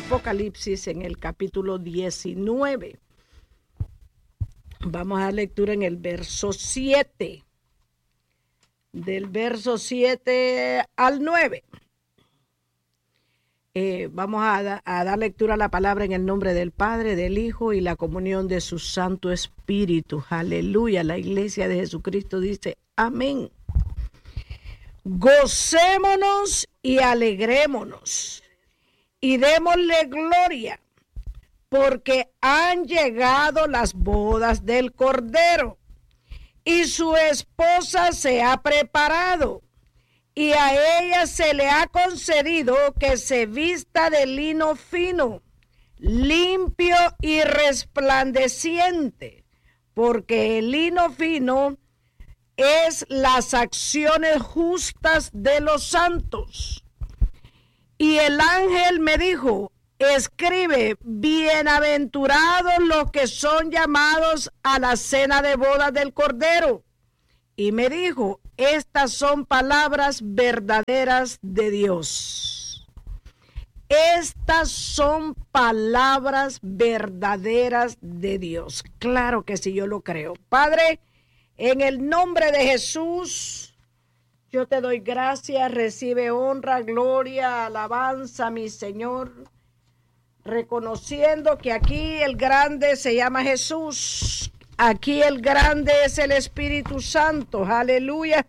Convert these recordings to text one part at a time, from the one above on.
Apocalipsis en el capítulo 19. Vamos a dar lectura en el verso 7. Del verso 7 al 9. Vamos a dar lectura a la palabra en el nombre del Padre, del Hijo y la comunión de su Santo Espíritu. Aleluya. La iglesia de Jesucristo dice amén. Gocémonos y alegrémonos y démosle gloria, porque han llegado las bodas del Cordero y su esposa se ha preparado. Y a ella se le ha concedido que se vista de lino fino, limpio y resplandeciente, porque el lino fino es las acciones justas de los santos. Y el ángel me dijo: escribe, bienaventurados los que son llamados a la cena de bodas del Cordero. Y me dijo: estas son palabras verdaderas de Dios. Estas son palabras verdaderas de Dios. Claro que sí, yo lo creo. Padre, en el nombre de Jesús, yo te doy gracias. Recibe honra, gloria, alabanza, mi Señor. Reconociendo que aquí el grande se llama Jesús. Aquí el grande es el Espíritu Santo. Aleluya.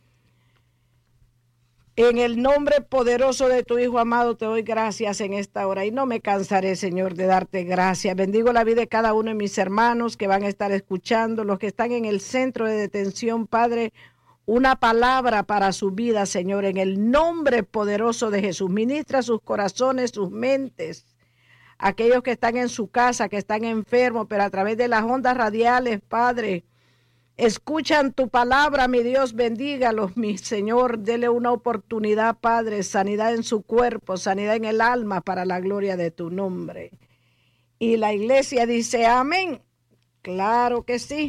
En el nombre poderoso de tu Hijo amado te doy gracias en esta hora. Y no me cansaré, Señor, de darte gracias. Bendigo la vida de cada uno de mis hermanos que van a estar escuchando, los que están en el centro de detención, Padre. Una palabra para su vida, Señor, en el nombre poderoso de Jesús. Ministra sus corazones, sus mentes. Aquellos que están en su casa, que están enfermos, pero a través de las ondas radiales, Padre, escuchan tu palabra, mi Dios, bendígalos, mi Señor, dele una oportunidad, Padre, sanidad en su cuerpo, sanidad en el alma, para la gloria de tu nombre. Y la iglesia dice amén. Claro que sí.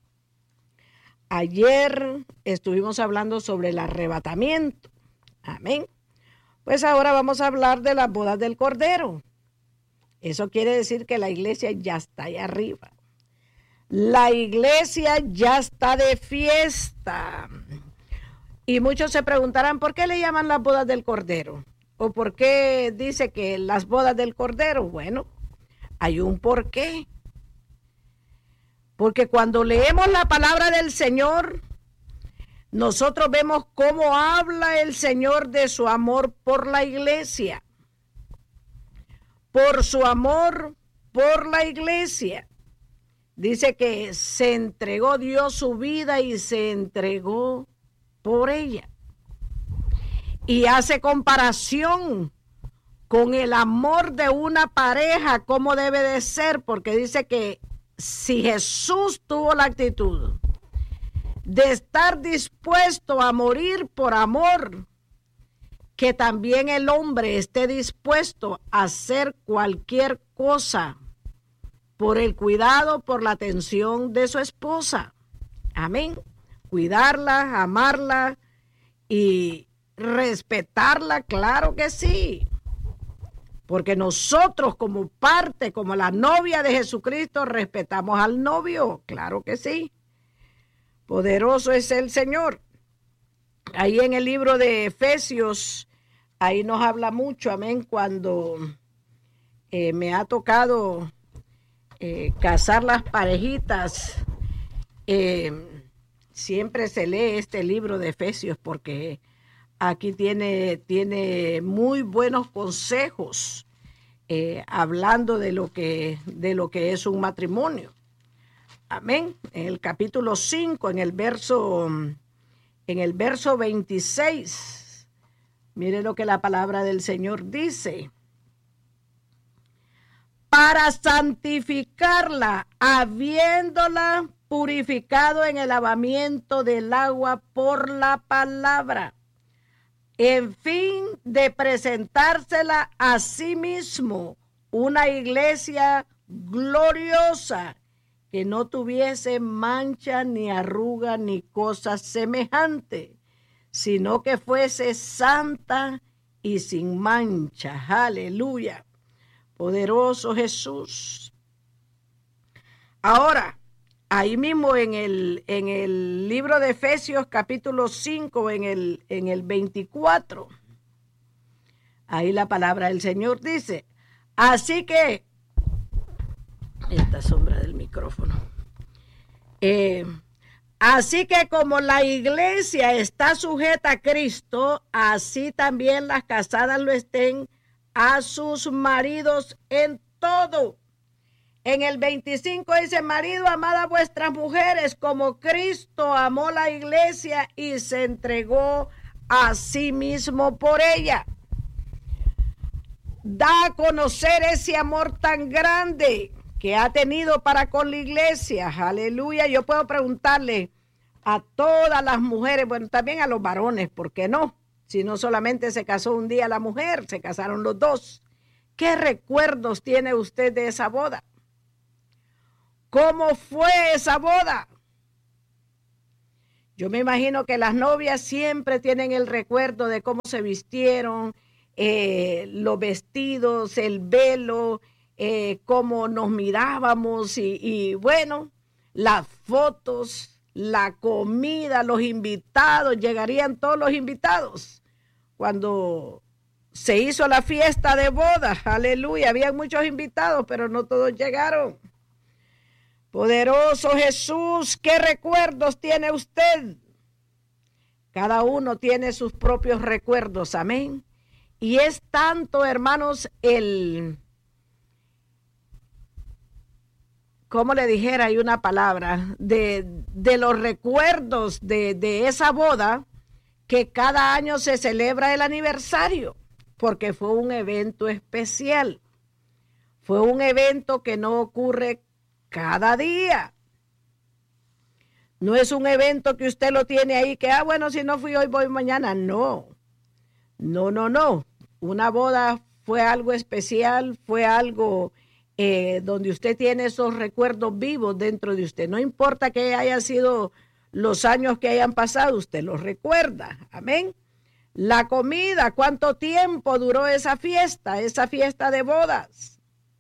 Ayer estuvimos hablando sobre el arrebatamiento. Amén. Pues ahora vamos a hablar de las bodas del Cordero. Eso quiere decir que la iglesia ya está ahí arriba. La iglesia ya está de fiesta. Y muchos se preguntarán, ¿por qué le llaman las bodas del Cordero? ¿O por qué dice que las bodas del Cordero? Bueno, hay un porqué. Porque cuando leemos la palabra del Señor, nosotros vemos cómo habla el Señor de su amor por la iglesia. Por su amor por la iglesia. Dice que se entregó, dio su vida y se entregó por ella. Y hace comparación con el amor de una pareja, cómo debe de ser, porque dice que si Jesús tuvo la actitud de estar dispuesto a morir por amor, que también el hombre esté dispuesto a hacer cualquier cosa por el cuidado, por la atención de su esposa. Amén. Cuidarla, amarla y respetarla, claro que sí. Porque nosotros como parte, como la novia de Jesucristo, respetamos al novio, claro que sí. Poderoso es el Señor. Ahí en el libro de Efesios, ahí nos habla mucho, amén, cuando me ha tocado casar las parejitas, siempre se lee este libro de Efesios porque aquí tiene muy buenos consejos hablando de lo que es un matrimonio. Amén. En el capítulo 5, en el verso 26, mire lo que la palabra del Señor dice. Para santificarla, habiéndola purificado en el lavamiento del agua por la palabra, en fin de presentársela a sí mismo, una iglesia gloriosa, que no tuviese mancha, ni arruga, ni cosa semejante, sino que fuese santa y sin mancha. Aleluya. Poderoso Jesús. Ahora, ahí mismo en el libro de Efesios capítulo 5, en el 24, ahí la palabra del Señor dice, así que, esta sombra del micrófono, así que como la iglesia está sujeta a Cristo, así también las casadas lo estén a sus maridos en todo. En el 25 dice, marido, amad a vuestras mujeres como Cristo amó la iglesia y se entregó a sí mismo por ella. Da a conocer ese amor tan grande que ha tenido para con la iglesia. Aleluya. Yo puedo preguntarle a todas las mujeres, bueno, también a los varones, ¿por qué no? Si no solamente se casó un día la mujer, se casaron los dos. ¿Qué recuerdos tiene usted de esa boda? ¿Cómo fue esa boda? Yo me imagino que las novias siempre tienen el recuerdo de cómo se vistieron, los vestidos, el velo, cómo nos mirábamos y bueno, las fotos, la comida, los invitados, llegarían todos los invitados. Cuando se hizo la fiesta de boda, aleluya, había muchos invitados, pero no todos llegaron. Poderoso Jesús, ¿qué recuerdos tiene usted? Cada uno tiene sus propios recuerdos, amén. Y es tanto, hermanos, como le dijera, hay una palabra, de los recuerdos de esa boda, que cada año se celebra el aniversario, porque fue un evento especial. Fue un evento que no ocurre cada día. No es un evento que usted lo tiene ahí, que, bueno, si no fui hoy, voy mañana. No. Una boda fue algo especial, fue algo donde usted tiene esos recuerdos vivos dentro de usted. No importa que hayan sido los años que hayan pasado, usted los recuerda. Amén. La comida, ¿cuánto tiempo duró esa fiesta de bodas?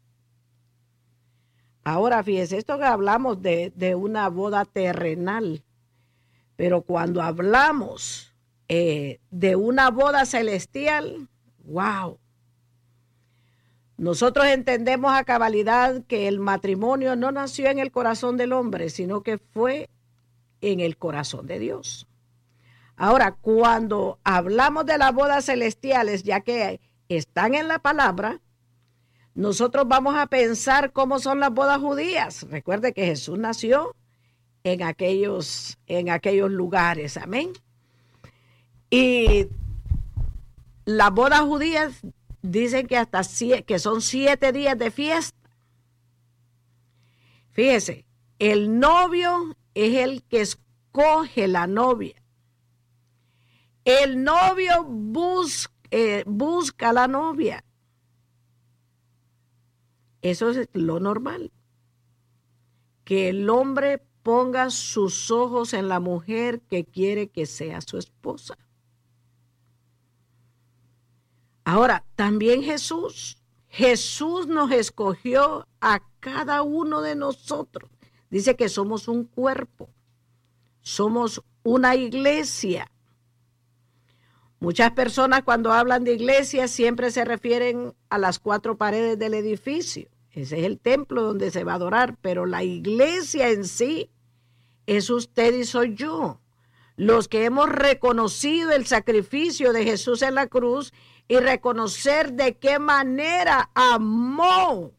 Ahora, fíjese, esto que hablamos de una boda terrenal, pero cuando hablamos de una boda celestial, wow. Nosotros entendemos a cabalidad que el matrimonio no nació en el corazón del hombre, sino que fue en el corazón de Dios. Ahora, cuando hablamos de las bodas celestiales, ya que están en la palabra, nosotros vamos a pensar cómo son las bodas judías. Recuerde que Jesús nació en aquellos lugares, amén. Y las bodas judías dicen que que son 7 días de fiesta. Fíjese, el novio es el que escoge la novia. El novio busca a la novia. Eso es lo normal. Que el hombre ponga sus ojos en la mujer que quiere que sea su esposa. Ahora, también Jesús nos escogió a cada uno de nosotros. Dice que somos un cuerpo, somos una iglesia. Muchas personas cuando hablan de iglesia siempre se refieren a las 4 paredes del edificio. Ese es el templo donde se va a adorar, pero la iglesia en sí es usted y soy yo. Los que hemos reconocido el sacrificio de Jesús en la cruz y reconocer de qué manera amó.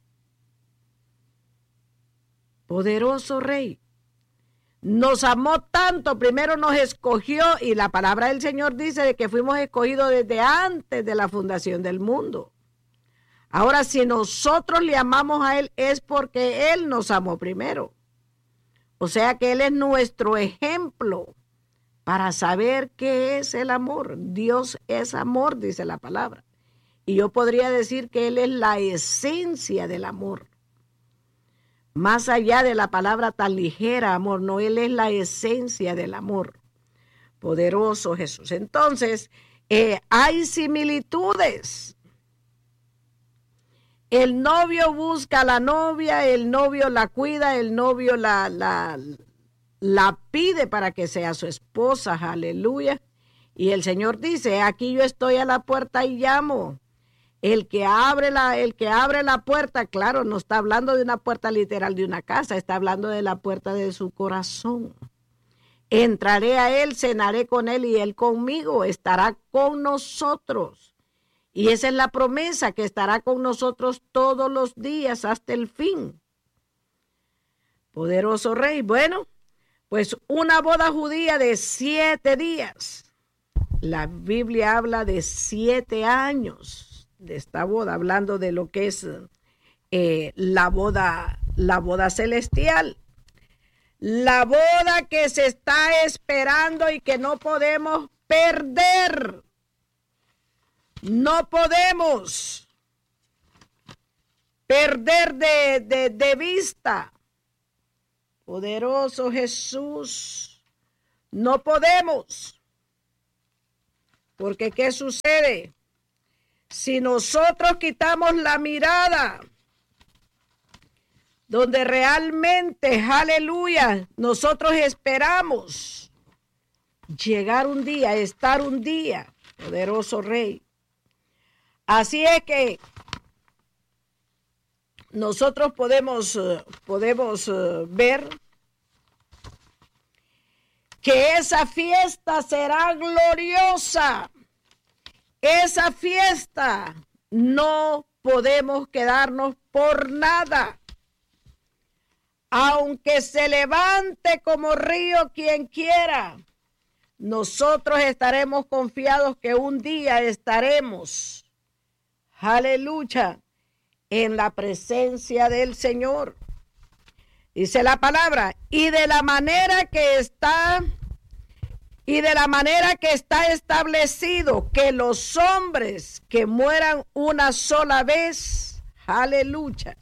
Poderoso Rey. Nos amó tanto, primero nos escogió y la palabra del Señor dice de que fuimos escogidos desde antes de la fundación del mundo. Ahora, si nosotros le amamos a Él es porque Él nos amó primero. O sea que Él es nuestro ejemplo para saber qué es el amor. Dios es amor, dice la palabra. Y yo podría decir que Él es la esencia del amor. Más allá de la palabra tan ligera, amor, no, Él es la esencia del amor. Poderoso Jesús. Entonces, hay similitudes El novio busca a la novia, el novio la cuida, el novio la pide para que sea su esposa, aleluya. Y el Señor dice, aquí yo estoy a la puerta y llamo. El que abre la puerta, claro, no está hablando de una puerta literal de una casa, está hablando de la puerta de su corazón. Entraré a él, cenaré con él y él conmigo, estará con nosotros. Y esa es la promesa, que estará con nosotros todos los días hasta el fin. Poderoso Rey. Bueno, pues una boda judía de 7 días. La Biblia habla de 7 años de esta boda, hablando de lo que es la boda celestial. La boda que se está esperando y que no podemos perder. No podemos perder de vista. Poderoso Jesús. No podemos. Porque ¿qué sucede? Si nosotros quitamos la mirada donde realmente, aleluya, nosotros esperamos llegar un día, estar un día, poderoso Rey. Así es que nosotros podemos ver que esa fiesta será gloriosa. Esa fiesta no podemos quedarnos por nada. Aunque se levante como río quien quiera, nosotros estaremos confiados que un día estaremos, aleluya, en la presencia del Señor. Dice la palabra, y de la manera que está establecido que los hombres que mueran una sola vez, aleluya.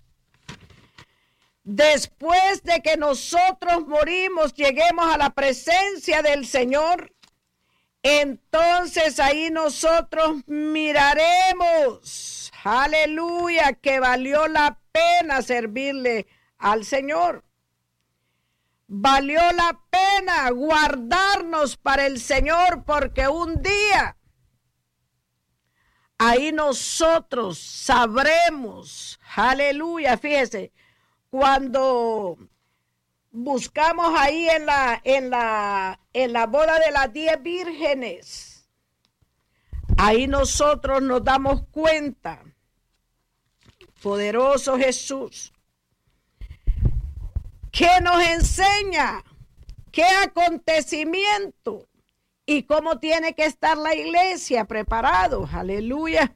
Después de que nosotros morimos, lleguemos a la presencia del Señor, entonces ahí nosotros miraremos, aleluya, que valió la pena servirle al Señor. Valió la pena guardarnos para el Señor, porque un día ahí nosotros sabremos, aleluya, fíjese, cuando buscamos ahí en la boda de las 10 vírgenes, ahí nosotros nos damos cuenta, poderoso Jesús, que nos enseña qué acontecimiento y cómo tiene que estar la iglesia preparados, aleluya.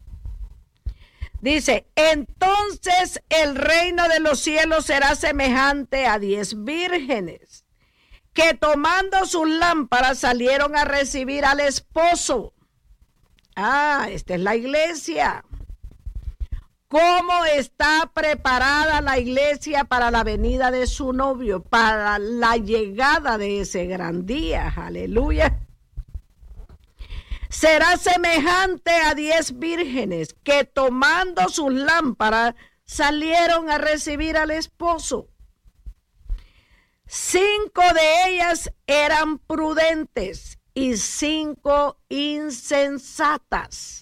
Dice, entonces el reino de los cielos será semejante a 10 vírgenes que tomando sus lámparas salieron a recibir al esposo. Esta es la iglesia. ¿Cómo está preparada la iglesia para la venida de su novio, para la llegada de ese gran día? Aleluya. Será semejante a 10 vírgenes que tomando sus lámparas salieron a recibir al esposo. 5 de ellas eran prudentes y 5 insensatas.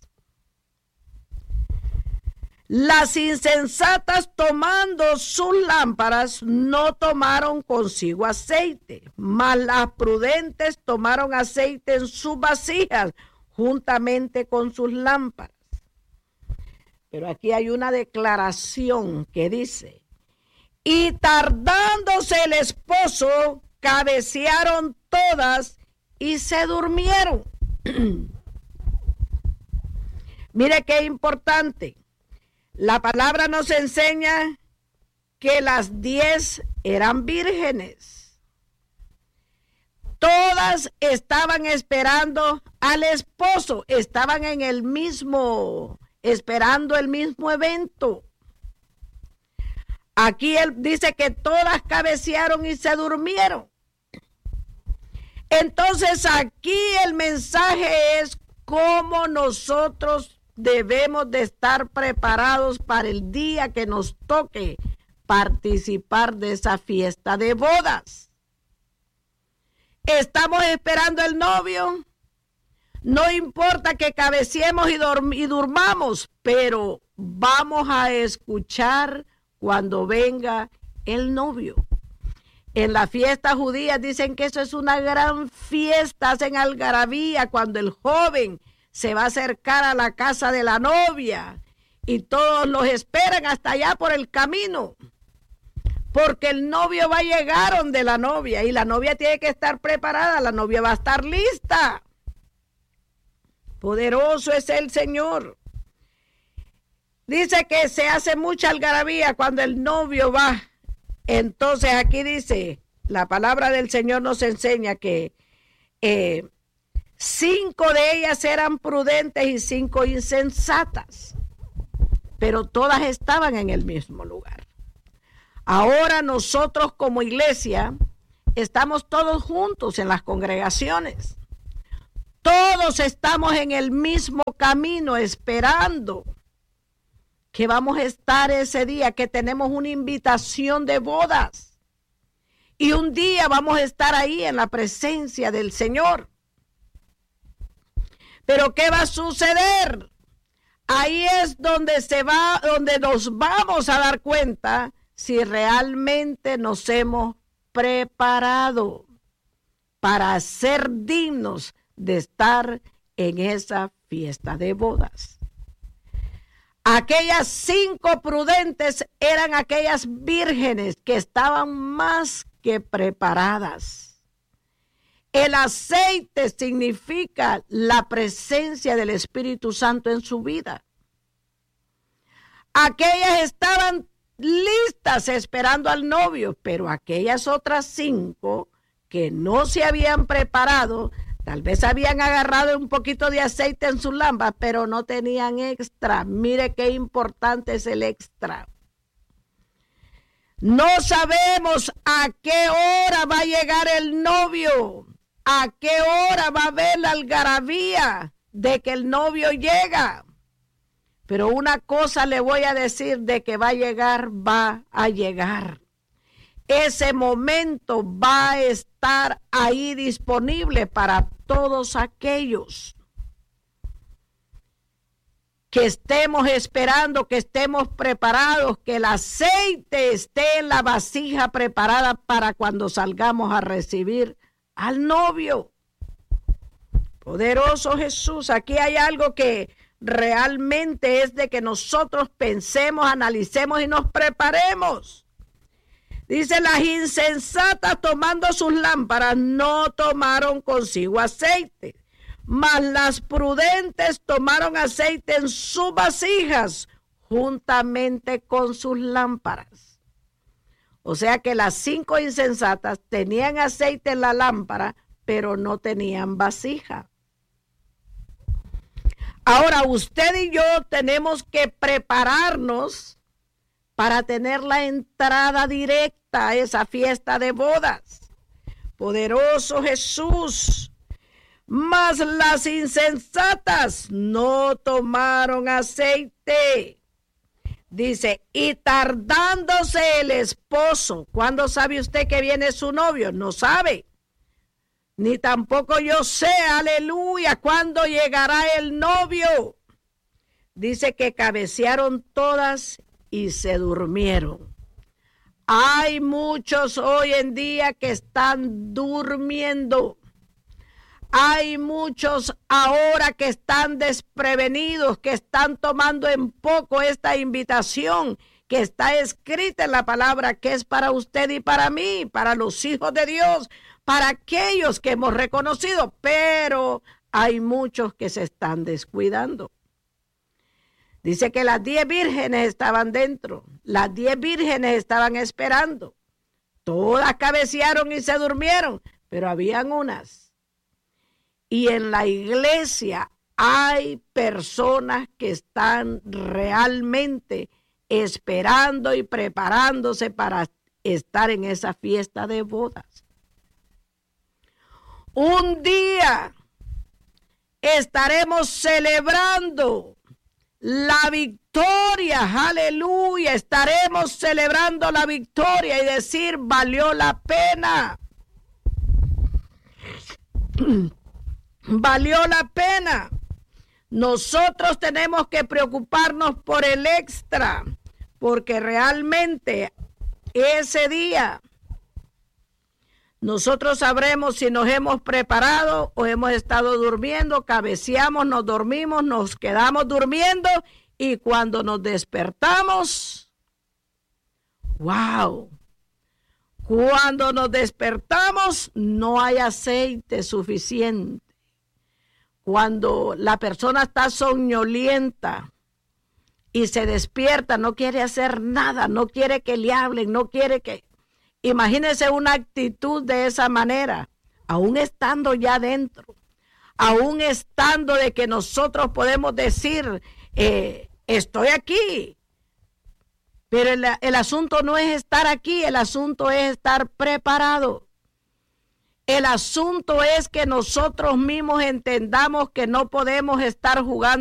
Las insensatas, tomando sus lámparas, no tomaron consigo aceite, mas las prudentes tomaron aceite en sus vasijas juntamente con sus lámparas. Pero aquí hay una declaración que dice, y tardándose el esposo, cabecearon todas y se durmieron. Mire qué importante. La palabra nos enseña que las 10 eran vírgenes. Todas estaban esperando al esposo, estaban esperando el mismo evento. Aquí él dice que todas cabecearon y se durmieron. Entonces aquí el mensaje es cómo nosotros debemos de estar preparados para el día que nos toque participar de esa fiesta de bodas. Estamos esperando el novio. No importa que cabeceemos y durmamos, pero vamos a escuchar cuando venga el novio. En la fiesta judía dicen que eso es una gran fiesta, hacen algarabía cuando el joven se va a acercar a la casa de la novia y todos los esperan hasta allá por el camino, porque el novio va a llegar donde la novia y la novia tiene que estar preparada, la novia va a estar lista. Poderoso es el Señor. Dice que se hace mucha algarabía cuando el novio va. Entonces aquí dice, la palabra del Señor nos enseña que 5 de ellas eran prudentes y 5 insensatas, pero todas estaban en el mismo lugar. Ahora nosotros como iglesia estamos todos juntos en las congregaciones. Todos estamos en el mismo camino esperando que vamos a estar ese día, que tenemos una invitación de bodas. Y un día vamos a estar ahí en la presencia del Señor. Pero ¿qué va a suceder? Ahí es donde donde nos vamos a dar cuenta si realmente nos hemos preparado para ser dignos de estar en esa fiesta de bodas. Aquellas 5 prudentes eran aquellas vírgenes que estaban más que preparadas. El aceite significa la presencia del Espíritu Santo en su vida. Aquellas estaban listas esperando al novio, pero aquellas otras 5 que no se habían preparado, tal vez habían agarrado un poquito de aceite en sus lámparas, pero no tenían extra. Mire qué importante es el extra. No sabemos a qué hora va a llegar el novio, a qué hora va a haber la algarabía de que el novio llega. Pero una cosa le voy a decir, de que va a llegar, va a llegar. Ese momento va a estar ahí disponible para todos aquellos que estemos esperando, que estemos preparados, que el aceite esté en la vasija preparada para cuando salgamos a recibir al novio. Poderoso Jesús, aquí hay algo que realmente es de que nosotros pensemos, analicemos y nos preparemos. Dice, las insensatas tomando sus lámparas no tomaron consigo aceite, mas las prudentes tomaron aceite en sus vasijas juntamente con sus lámparas. O sea que las 5 insensatas tenían aceite en la lámpara, pero no tenían vasija. Ahora usted y yo tenemos que prepararnos para tener la entrada directa a esa fiesta de bodas. Poderoso Jesús. Mas las insensatas no tomaron aceite. Dice, y tardándose el esposo. ¿Cuándo sabe usted que viene su novio? No sabe. Ni tampoco yo sé, aleluya, cuándo llegará el novio. Dice que cabecearon todas y se durmieron. Hay muchos hoy en día que están durmiendo. Hay muchos ahora que están desprevenidos, que están tomando en poco esta invitación que está escrita en la palabra, que es para usted y para mí, para los hijos de Dios, para aquellos que hemos reconocido, pero hay muchos que se están descuidando. Dice que las 10 vírgenes estaban dentro, las 10 vírgenes estaban esperando. Todas cabecearon y se durmieron, pero habían unas. Y en la iglesia hay personas que están realmente esperando y preparándose para estar en esa fiesta de bodas. Un día estaremos celebrando la victoria, aleluya. Estaremos celebrando la victoria y decir, valió la pena. Valió la pena. Nosotros tenemos que preocuparnos por el extra, porque realmente ese día nosotros sabremos si nos hemos preparado o hemos estado durmiendo, cabeceamos, nos dormimos, nos quedamos durmiendo y cuando nos despertamos, ¡wow! Cuando nos despertamos no hay aceite suficiente. Cuando la persona está soñolienta y se despierta, no quiere hacer nada, no quiere que le hablen, no quiere que... Imagínense una actitud de esa manera, aún estando ya dentro, aún estando de que nosotros podemos decir, estoy aquí. Pero el asunto no es estar aquí, el asunto es estar preparado. El asunto es que nosotros mismos entendamos que no podemos estar jugando